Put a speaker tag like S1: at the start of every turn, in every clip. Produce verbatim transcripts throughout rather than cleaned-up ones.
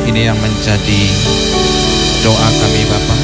S1: ini yang menjadi doa kami Bapa.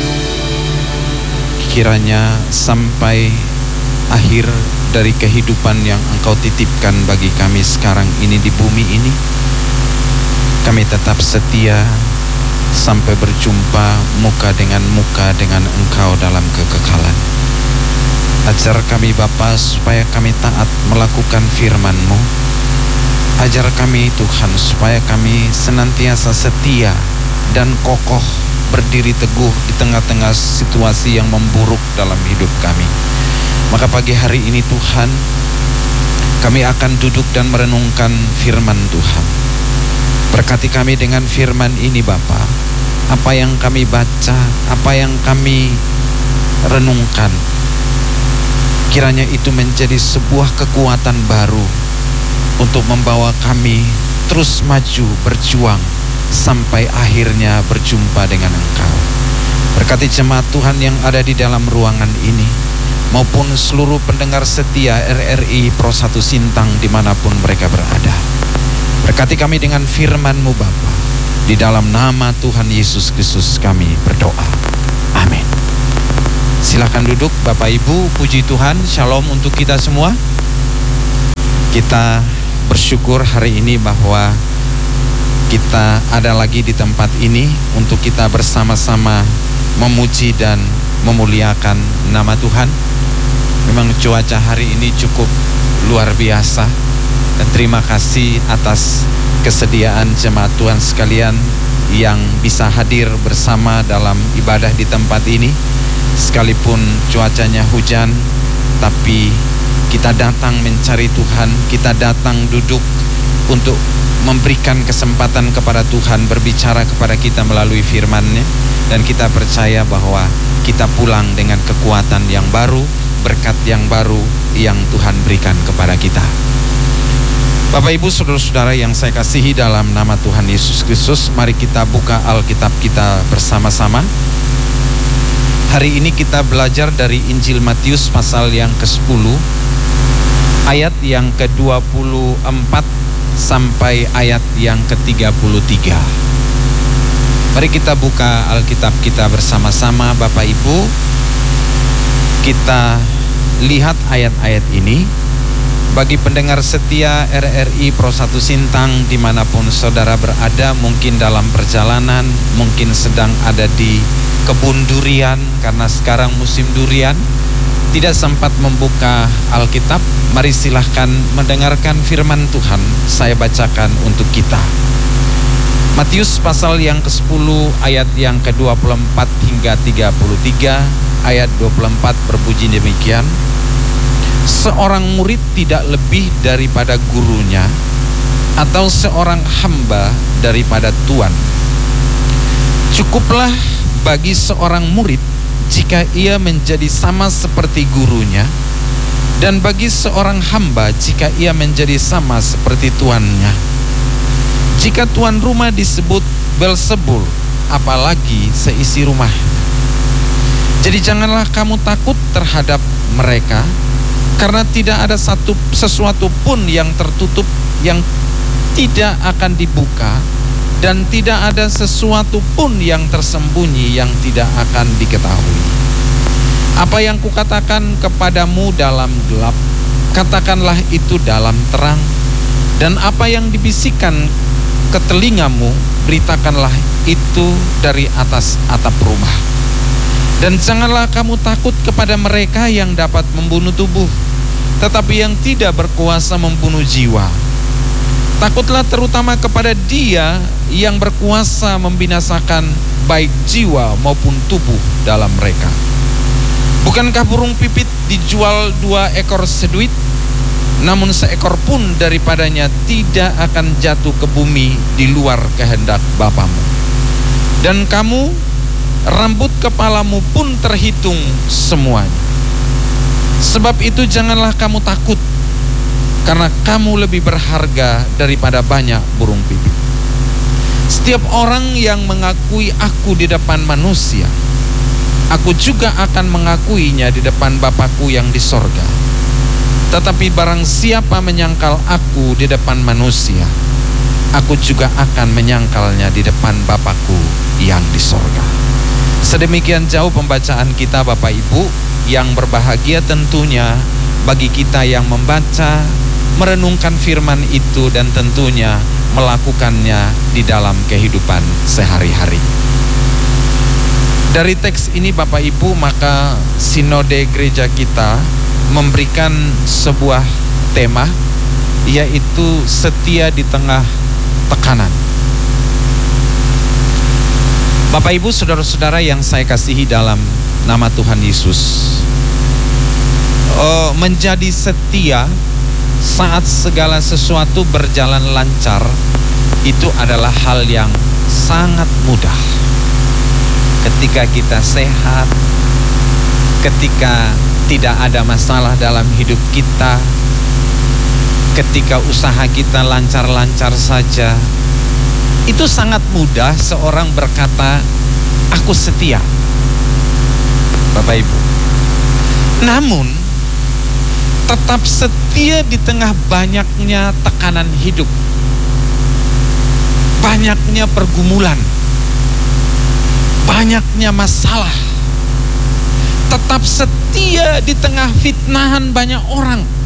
S1: Kiranya sampai akhir dari kehidupan yang Engkau titipkan bagi kami sekarang ini di bumi ini, kami tetap setia sampai berjumpa muka dengan muka dengan Engkau dalam kekekalan. Ajar kami Bapa supaya kami taat melakukan firman-Mu. Ajar kami Tuhan supaya kami senantiasa setia dan kokoh berdiri teguh di tengah-tengah situasi yang memburuk dalam hidup kami. Maka pagi hari ini Tuhan, kami akan duduk dan merenungkan firman Tuhan. Berkati kami dengan firman ini Bapa. Apa yang kami baca, apa yang kami renungkan, kiranya itu menjadi sebuah kekuatan baru untuk membawa kami terus maju berjuang sampai akhirnya berjumpa dengan Engkau. Berkati jemaat Tuhan yang ada di dalam ruangan ini, maupun seluruh pendengar setia R R I Pro satu Sintang dimanapun mereka berada. Berkati kami dengan firman-Mu Bapa. Di dalam nama Tuhan Yesus Kristus kami berdoa. Amin. Silakan duduk Bapak Ibu, puji Tuhan, shalom untuk kita semua. Kita bersyukur hari ini bahwa kita ada lagi di tempat ini untuk kita bersama-sama memuji dan memuliakan nama Tuhan. Memang cuaca hari ini cukup luar biasa, dan terima kasih atas kesediaan jemaat Tuhan sekalian yang bisa hadir bersama dalam ibadah di tempat ini. Sekalipun cuacanya hujan, tapi kita datang mencari Tuhan, kita datang duduk untuk memberikan kesempatan kepada Tuhan berbicara kepada kita melalui firman-Nya, dan kita percaya bahwa kita pulang dengan kekuatan yang baru, berkat yang baru yang Tuhan berikan kepada kita. Bapak Ibu saudara-saudara yang saya kasihi dalam nama Tuhan Yesus Kristus, mari kita buka Alkitab kita bersama-sama. Hari ini kita belajar dari Injil Matius pasal yang kesepuluh, ayat yang ke dua puluh empat sampai ayat yang ke tiga puluh tiga. Mari kita buka Alkitab kita bersama-sama Bapak Ibu. Kita lihat ayat-ayat ini. Bagi pendengar setia R R I Pro satu Sintang dimanapun saudara berada, mungkin dalam perjalanan, mungkin sedang ada di kebun durian karena sekarang musim durian, tidak sempat membuka Alkitab, mari silahkan mendengarkan firman Tuhan. Saya bacakan untuk kita. Matius pasal yang kesepuluh ayat yang ke dua puluh empat hingga tiga puluh tiga. Ayat dua puluh empat berbunyi demikian. Seorang murid tidak lebih daripada gurunya, atau seorang hamba daripada tuan. Cukuplah bagi seorang murid jika ia menjadi sama seperti gurunya, dan bagi seorang hamba jika ia menjadi sama seperti tuannya. Jika tuan rumah disebut Belzebul, apalagi seisi rumah. Jadi janganlah kamu takut terhadap mereka, karena tidak ada satu sesuatu pun yang tertutup yang tidak akan dibuka, dan tidak ada sesuatu pun yang tersembunyi yang tidak akan diketahui. Apa yang kukatakan kepadamu dalam gelap, katakanlah itu dalam terang, dan apa yang dibisikkan ke telingamu, beritakanlah itu dari atas atap rumah. Dan janganlah kamu takut kepada mereka yang dapat membunuh tubuh, tetapi yang tidak berkuasa membunuh jiwa. Takutlah terutama kepada Dia yang berkuasa membinasakan baik jiwa maupun tubuh dalam mereka. Bukankah burung pipit dijual dua ekor seduit? Namun seekor pun daripadanya tidak akan jatuh ke bumi di luar kehendak Bapamu. Dan kamu, rambut kepalamu pun terhitung semuanya. Sebab itu janganlah kamu takut, karena kamu lebih berharga daripada banyak burung pipit. Setiap orang yang mengakui aku di depan manusia, aku juga akan mengakuinya di depan Bapa-Ku yang di sorga. Tetapi barang siapa menyangkal aku di depan manusia, aku juga akan menyangkalnya di depan Bapakku yang di sorga. Sedemikian jauh pembacaan kita Bapak Ibu, yang berbahagia tentunya bagi kita yang membaca, merenungkan firman itu dan tentunya melakukannya di dalam kehidupan sehari-hari. Dari teks ini Bapak Ibu, maka sinode gereja kita memberikan sebuah tema, yaitu setia di tengah tekanan. Bapak Ibu, saudara-saudara yang saya kasihi dalam nama Tuhan Yesus, uh, menjadi setia saat segala sesuatu berjalan lancar itu adalah hal yang sangat mudah. Ketika kita sehat, ketika tidak ada masalah dalam hidup kita, ketika usaha kita lancar-lancar saja, itu sangat mudah seorang berkata, aku setia. Bapak Ibu, namun tetap setia di tengah banyaknya tekanan hidup, banyaknya pergumulan, banyaknya masalah. Tetap setia di tengah fitnahan banyak orang.